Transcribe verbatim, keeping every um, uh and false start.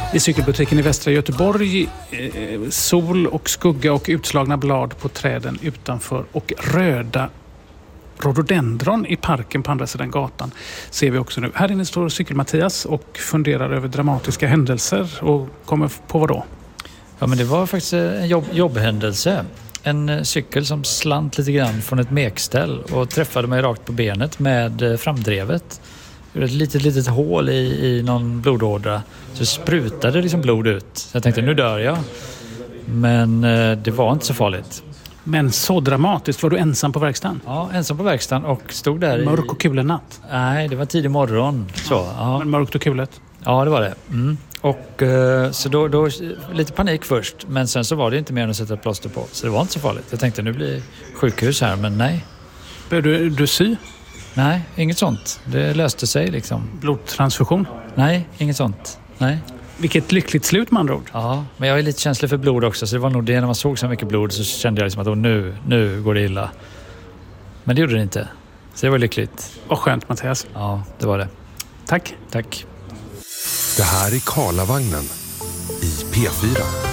I cykelbutiken i Västra Göteborg, eh, sol och skugga och utslagna blad på träden utanför och röda rhododendron i parken på andra sidan gatan ser vi också nu. Här inne står Cykel-Mattias och funderar över dramatiska händelser och kommer på vad då? Ja, men det var faktiskt en jobb, jobbhändelse. En cykel som slant lite grann från ett mekställ och träffade mig rakt på benet med framdrevet. Ett litet, litet hål i, i någon blodådra. Så sprutade liksom blod ut. Så jag tänkte, nu dör jag. Men eh, det var inte så farligt. Men så dramatiskt, var du ensam på verkstaden? Ja, ensam på verkstaden och stod där. Mörk i... och kulen natt? Nej, det var tidig morgon. Så, ja. Ja. Men mörkt och kulet? Ja, det var det. Mm. Och eh, så då, då, lite panik först. Men sen så var det inte mer än att sätta ett plåster på. Så det var inte så farligt. Jag tänkte, nu blir sjukhus här, men nej. Behöver du, du sy? Nej, inget sånt. Det löste sig liksom. Blodtransfusion? Nej, inget sånt. Nej. Vilket lyckligt slut med andra ord. Ja, men jag är lite känslig för blod också. Så det var nog det, när man såg så mycket blod så kände jag liksom att oh, nu, nu går det illa. Men det gjorde det inte. Så det var lyckligt. Vad skönt, Mattias. Ja, det var det. Tack. Tack. Det här är Karlavagnen i P fyra.